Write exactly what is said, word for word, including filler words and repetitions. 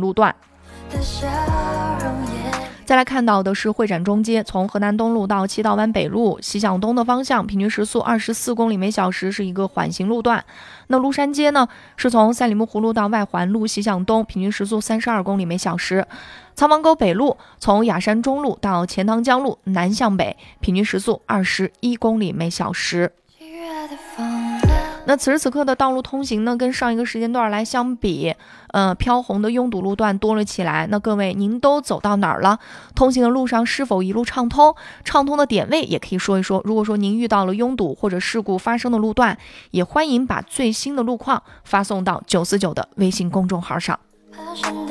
路段。再来看到的是会展中街，从河南东路到七道湾北路西向东的方向，平均时速二十四公里每小时，是一个缓行路段。那麓山街呢，是从赛里木湖路到外环路西向东，平均时速三十二公里每小时。苍王沟北路从雅山中路到钱塘江路南向北，平均时速二十一公里每小时。那此时此刻的道路通行呢，跟上一个时间段来相比，呃，飘红的拥堵路段多了起来。那各位，您都走到哪儿了？通行的路上是否一路畅通？畅通的点位也可以说一说。如果说您遇到了拥堵或者事故发生的路段，也欢迎把最新的路况发送到九四九的微信公众号上。